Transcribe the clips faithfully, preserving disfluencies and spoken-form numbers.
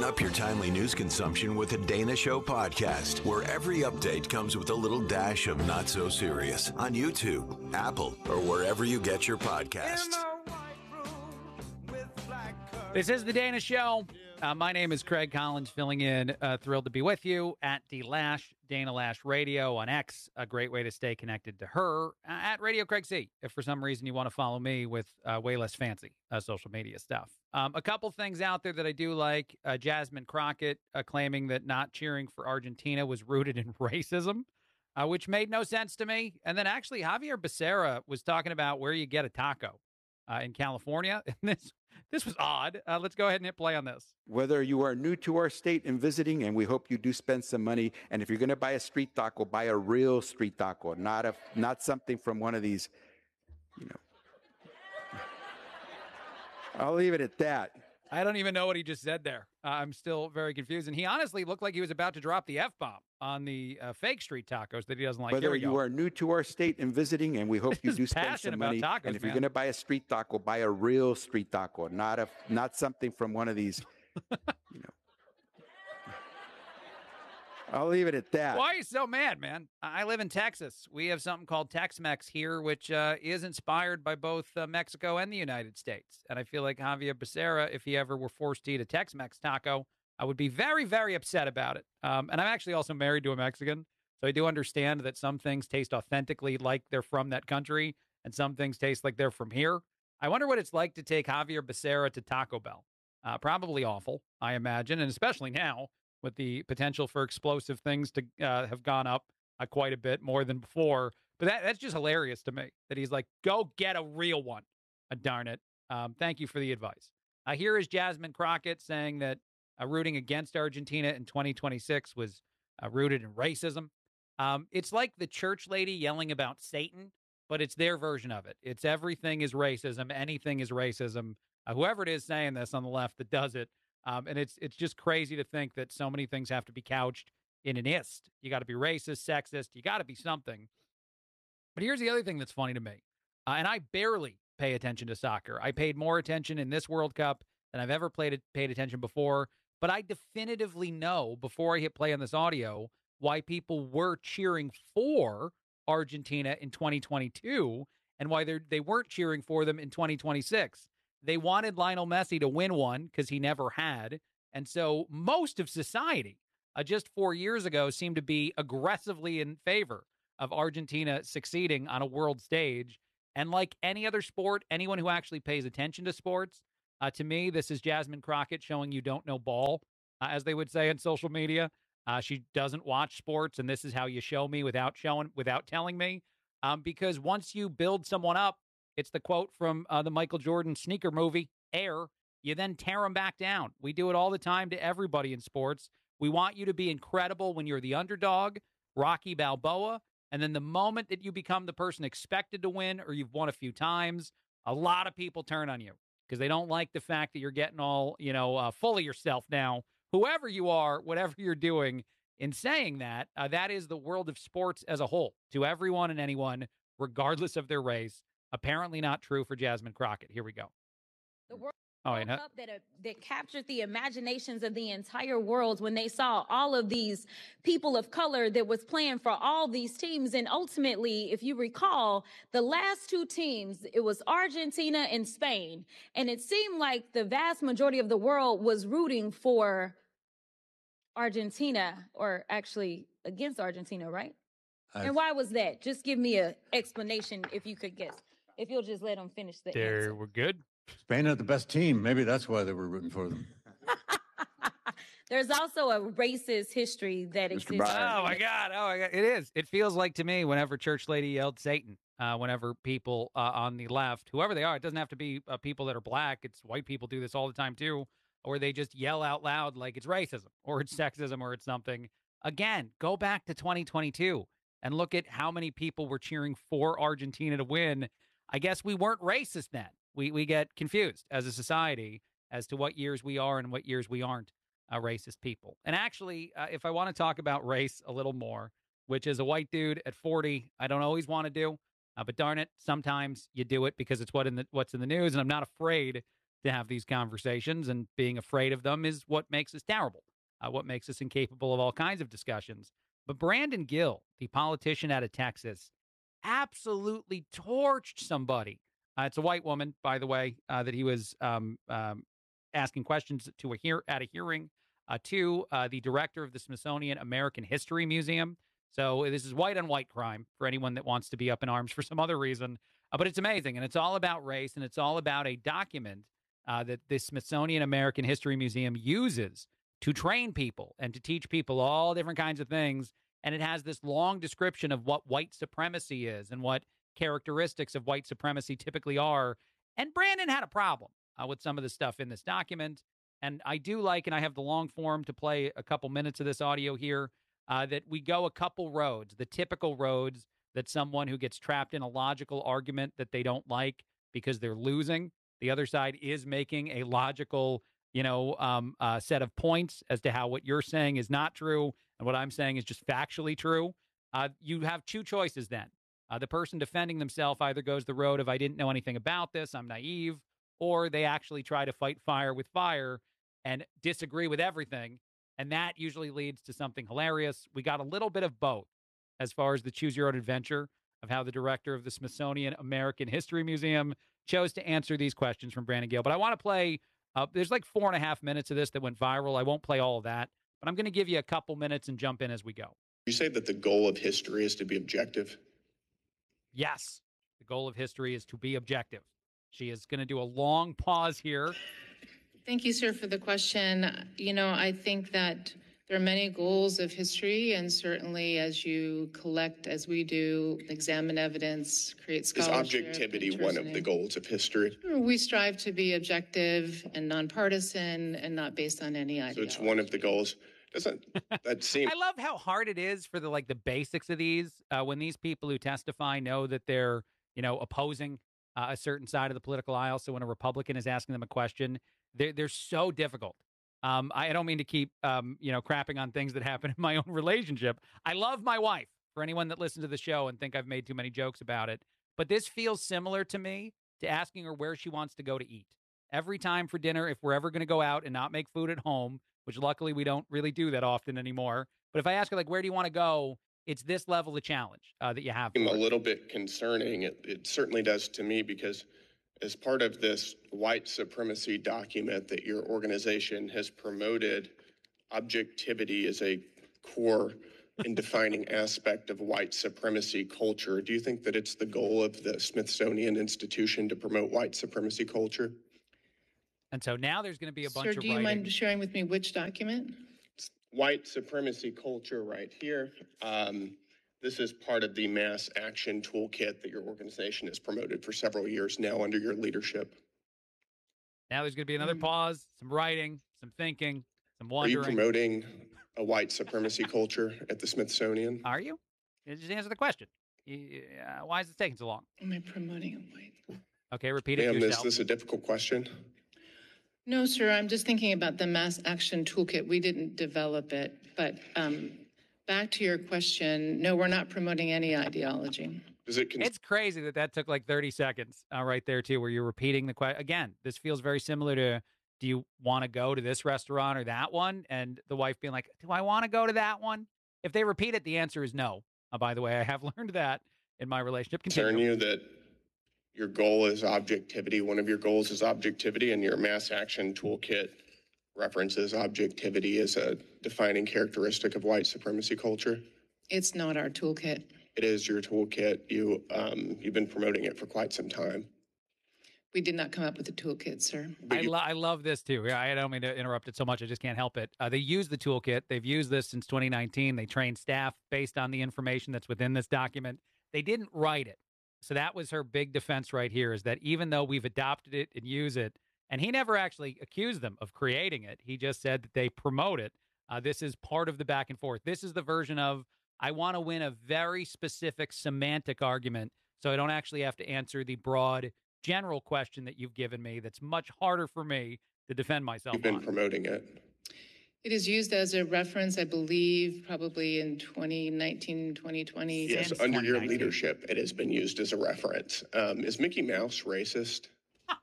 Brighten up your timely news consumption with the Dana Show podcast, where every update comes with a little dash of not so serious on YouTube, Apple, or wherever you get your podcasts. This is the Dana Show. Uh, my name is Craig Collins, filling in. Uh, thrilled to be with you at D Lash, Dana Lash Radio on X. A great way to stay connected to her uh, at Radio Craig C. If for some reason you want to follow me with uh, way less fancy uh, social media stuff. Um, a couple things out there that I do like. Uh, Jasmine Crockett uh, claiming that not cheering for Argentina was rooted in racism, uh, which made no sense to me. And then actually Javier Becerra was talking about where you get a taco uh, in California. And this This was odd. Uh, let's go ahead and hit play on this. Whether you are new to our state and visiting, and we hope you do spend some money, and if you're going to buy a street taco, buy a real street taco, not a not something from one of these, you know. I'll leave it at that. I don't even know what he just said there. Uh, I'm still very confused. And he honestly looked like he was about to drop the F-bomb on the uh, fake street tacos that he doesn't like. Whether you go. are new to our state and visiting, and we hope you do spend some money, tacos, and if man. you're going to buy a street taco, buy a real street taco, not a not something from one of these, you know. I'll leave it at that. Why are you so mad, man? I live in Texas. We have something called Tex-Mex here, which uh, is inspired by both uh, Mexico and the United States. And I feel like Javier Becerra, if he ever were forced to eat a Tex-Mex taco, I would be very, very upset about it. Um, and I'm actually also married to a Mexican, so I do understand that some things taste authentically like they're from that country, and some things taste like they're from here. I wonder what it's like to take Javier Becerra to Taco Bell. Uh, probably awful, I imagine, and especially now, with the potential for explosive things to uh, have gone up uh, quite a bit more than before. But that, that's just hilarious to me, that he's like, go get a real one. Uh, darn it. Um, thank you for the advice. Uh, here is Jasmine Crockett saying that uh, rooting against Argentina in twenty twenty-six was uh, rooted in racism. Um, it's like the church lady yelling about Satan, but it's their version of it. It's everything is racism. Anything is racism. Uh, whoever it is saying this on the left that does it, Um, and it's it's just crazy to think that so many things have to be couched in an ist. You got to be racist, sexist. You got to be something. But here's the other thing that's funny to me. Uh, and I barely pay attention to soccer. I paid more attention in this World Cup than I've ever played, paid attention before. But I definitively know, before I hit play on this audio, why people were cheering for Argentina in twenty twenty-two and why they they weren't cheering for them in twenty twenty-six. They wanted Lionel Messi to win one because he never had. And so most of society uh, just four years ago seemed to be aggressively in favor of Argentina succeeding on a world stage. And like any other sport, anyone who actually pays attention to sports, uh, to me, this is Jasmine Crockett showing you don't know ball, uh, as they would say on social media. Uh, she doesn't watch sports, and this is how you show me without showing, without telling me. Um, because once you build someone up, it's the quote from uh, the Michael Jordan sneaker movie, Air. You then tear them back down. We do it all the time to everybody in sports. We want you to be incredible when you're the underdog, Rocky Balboa. And then the moment that you become the person expected to win or you've won a few times, a lot of people turn on you because they don't like the fact that you're getting all, you know, uh, full of yourself now. Whoever you are, whatever you're doing, in saying that, uh, that is the world of sports as a whole, to everyone and anyone, regardless of their race. Apparently not true for Jasmine Crockett. Here we go. The World oh, wait, huh? Cup that, uh, that captured the imaginations of the entire world when they saw all of these people of color that was playing for all these teams. And ultimately, if you recall, the last two teams, it was Argentina and Spain. And it seemed like the vast majority of the world was rooting for Argentina, or actually against Argentina, right? I've... And why was that? Just give me an explanation if you could guess. If you'll just let them finish the there, answer. We're good. Spain had the best team. Maybe that's why they were rooting for them. There's also a racist history that exists. Oh, my God. Oh, my God. It is. It feels like to me whenever Church Lady yelled Satan, uh, whenever people uh, on the left, whoever they are, it doesn't have to be uh, people that are black. It's white people do this all the time, too, or they just yell out loud like it's racism or it's sexism or it's something. Again, go back to twenty twenty-two and look at how many people were cheering for Argentina to win. I guess we weren't racist then. We we get confused as a society as to what years we are and what years we aren't uh, racist people. And actually, uh, if I want to talk about race a little more, which is a white dude at forty, I don't always want to do, uh, but darn it, sometimes you do it because it's what in the what's in the news. And I'm not afraid to have these conversations, and being afraid of them is what makes us terrible, uh, what makes us incapable of all kinds of discussions. But Brandon Gill, the politician out of Texas, absolutely torched somebody. Uh, it's a white woman, by the way, uh, that he was um, um, asking questions to a hear at a hearing uh, to uh, the director of the Smithsonian American History Museum. So this is white on white crime for anyone that wants to be up in arms for some other reason. Uh, but it's amazing, and it's all about race, and it's all about a document uh, that the Smithsonian American History Museum uses to train people and to teach people all different kinds of things. And it has this long description of what white supremacy is and what characteristics of white supremacy typically are. And Brandon had a problem uh, with some of the stuff in this document. And I do like, and I have the long form to play a couple minutes of this audio here, uh, that we go a couple roads, the typical roads that someone who gets trapped in a logical argument that they don't like because they're losing, the other side is making a logical, you know, um, uh, set of points as to how what you're saying is not true and what I'm saying is just factually true. Uh, you have two choices then. Uh, the person defending themselves either goes the road of, I didn't know anything about this, I'm naive, or they actually try to fight fire with fire and disagree with everything. And that usually leads to something hilarious. We got a little bit of both as far as the choose your own adventure of how the director of the Smithsonian American History Museum chose to answer these questions from Brandon Gill. But I want to play, uh, there's like four and a half minutes of this that went viral. I won't play all of that, but I'm going to give you a couple minutes and jump in as we go. You say that the goal of history is to be objective? Yes, the goal of history is to be objective. She is going to do a long pause here. Thank you, sir, for the question. You know, I think that there are many goals of history, and certainly as you collect, as we do, examine evidence, create scholarship. Is objectivity one of the goals of history? We strive to be objective and nonpartisan and not based on any ideology. So it's one of the goals. Doesn't that seem... I love how hard it is for the like the basics of these uh, when these people who testify know that they're, you know, opposing uh, a certain side of the political aisle. So when a Republican is asking them a question, they're, they're so difficult. Um, I don't mean to keep, um, you know, crapping on things that happen in my own relationship. I love my wife, for anyone that listens to the show and think I've made too many jokes about it. But this feels similar to me to asking her where she wants to go to eat. Every time for dinner, if we're ever going to go out and not make food at home, which luckily we don't really do that often anymore. But if I ask her, like, where do you want to go? It's this level of challenge uh, that you have. I'm a little bit concerning. It, it certainly does to me, because as part of this white supremacy document that your organization has promoted, objectivity is a core and defining aspect of white supremacy culture. Do you think that it's the goal of the Smithsonian Institution to promote white supremacy culture? And so now there's going to be a bunch Sir, of do you writing. mind sharing with me which document? It's white supremacy culture right here. Um, this is part of the mass action toolkit that your organization has promoted for several years now under your leadership. Now there's going to be another Mm. pause, some writing, some thinking, some Are you wondering. promoting a white supremacy culture at the Smithsonian? Are you? You Just answer the question. You- uh, why is it taking so long? Am I promoting a white? Okay, repeat it Ma'am, is yourself. this a difficult question? No, sir, I'm just thinking about the mass action toolkit. We didn't develop it, but um, back to your question, no, we're not promoting any ideology. Does it con- It's crazy that that took like thirty seconds uh, right there, too, where you're repeating the question. Again, this feels very similar to, do you want to go to this restaurant or that one? And the wife being like, do I want to go to that one? If they repeat it, the answer is no. Uh, by the way, I have learned that in my relationship. concern Continue. you that your goal is objectivity? One of your goals is objectivity, and your mass action toolkit references objectivity as a defining characteristic of white supremacy culture? It's not our toolkit. It is your toolkit. You, um, you've been promoting it for quite some time. We did not come up with a toolkit, sir. But I, you- lo- I love this, too. Yeah, I don't mean to interrupt it so much. I just can't help it. Uh, they use the toolkit. They've used this since twenty nineteen. They train staff based on the information that's within this document. They didn't write it. So that was her big defense right here, is that even though we've adopted it and use it, and he never actually accused them of creating it. He just said that they promote it. Uh, this is part of the back and forth. This is the version of, I want to win a very specific semantic argument so I don't actually have to answer the broad general question that you've given me that's much harder for me to defend myself You've been on. promoting it. It is used as a reference, I believe, probably in twenty nineteen, twenty twenty. Yes, Since under your twenty nineteen. leadership, it has been used as a reference. Um, is Mickey Mouse racist?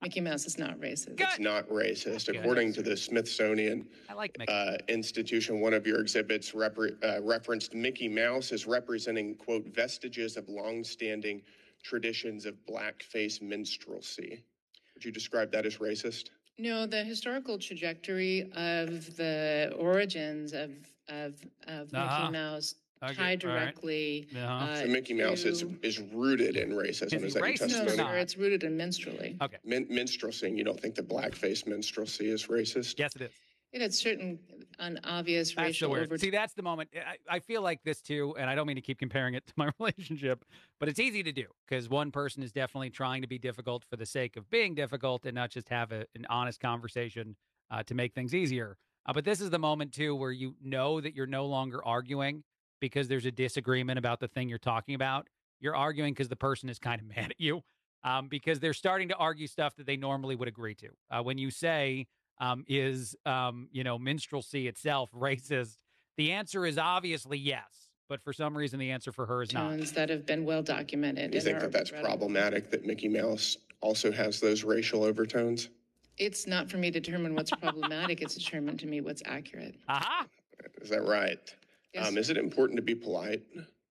Mickey Mouse is not racist. Good. It's not racist. Good. According to the Smithsonian I like Mickey. uh, Institution, one of your exhibits repre- uh, referenced Mickey Mouse as representing, quote, vestiges of longstanding traditions of blackface minstrelsy. Would you describe that as racist? No, the historical trajectory of the origins of of, of Uh-huh. Mickey Mouse Okay, tied all right. directly. Uh-huh. uh, So Mickey Mouse is, to- is rooted in racism. Is he Is that your racist or No, testimony? not? sir, it's rooted in minstrelsy. Okay. Min- minstrelsy, and you don't think that blackface minstrelsy is racist? Yes, it is. It had certain un- obvious That's the racial word. overtones. See, that's the moment. I, I feel like this too, and I don't mean to keep comparing it to my relationship, but it's easy to do because one person is definitely trying to be difficult for the sake of being difficult and not just have a, an honest conversation uh, to make things easier. Uh, but this is the moment too where you know that you're no longer arguing because there's a disagreement about the thing you're talking about. You're arguing because the person is kind of mad at you um, because they're starting to argue stuff that they normally would agree to. Uh, when you say, um, is, um, you know, minstrelsy itself racist? The answer is obviously yes. But for some reason, the answer for her is not. Tones that have been well documented. Do you in think our that that's regrettable- problematic that Mickey Mouse also has those racial overtones? It's not for me to determine what's problematic. It's determined to me what's accurate. Aha! Is that right? Yes, um, sir. is it important to be polite?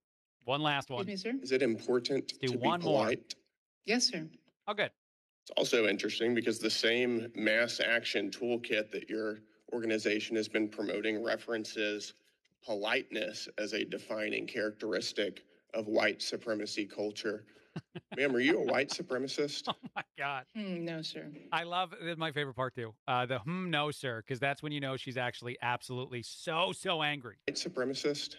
One last one. Excuse me, sir? Is it important do to one be more. polite? Yes, sir. Oh, good. It's also interesting because the same mass action toolkit that your organization has been promoting references politeness as a defining characteristic of white supremacy culture. Ma'am, are you a white supremacist? Oh, my God. Hmm, no, sir. I love this is my favorite part, too. Uh, the hmm, no, sir, because that's when you know she's actually absolutely so, so angry. White supremacist?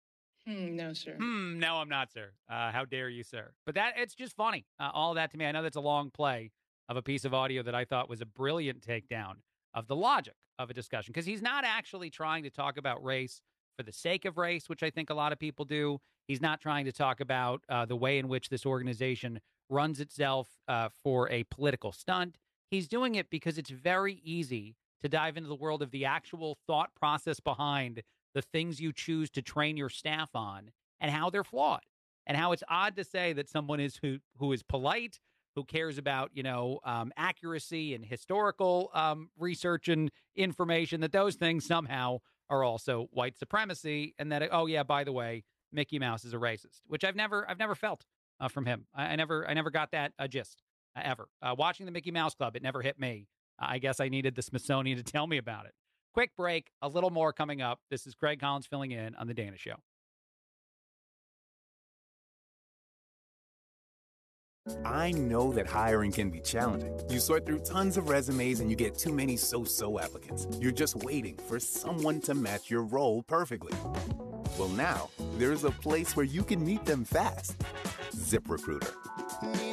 Hmm, no, sir. Hmm, no, I'm not, sir. Uh, how dare you, sir? But that it's just funny. Uh, all that to me. I know that's a long play of a piece of audio that I thought was a brilliant takedown of the logic of a discussion because he's not actually trying to talk about race for the sake of race, which I think a lot of people do. He's not trying to talk about uh, the way in which this organization runs itself uh, for a political stunt. He's doing it because it's very easy to dive into the world of the actual thought process behind the things you choose to train your staff on and how they're flawed and how it's odd to say that someone is who who is polite, who cares about, you know, um, accuracy and historical um, research and information, that those things somehow are also white supremacy. And that, oh, yeah, by the way, Mickey Mouse is a racist, which I've never I've never felt uh, from him. I, I never I never got that uh, gist uh, ever. Uh, watching the Mickey Mouse Club, it never hit me. Uh, I guess I needed the Smithsonian to tell me about it. Quick break, a little more coming up. This is Craig Collins filling in on The Dana Show. I know that hiring can be challenging. You sort through tons of resumes and you get too many so-so applicants. You're just waiting for someone to match your role perfectly. Well, now, there's a place where you can meet them fast. ZipRecruiter.